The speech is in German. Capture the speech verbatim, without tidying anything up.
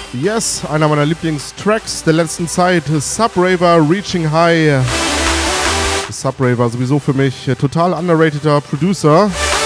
Yes, einer meiner Lieblingstracks der letzten Zeit, Subraver Reaching High. Subraver sowieso für mich total underrateder Producer.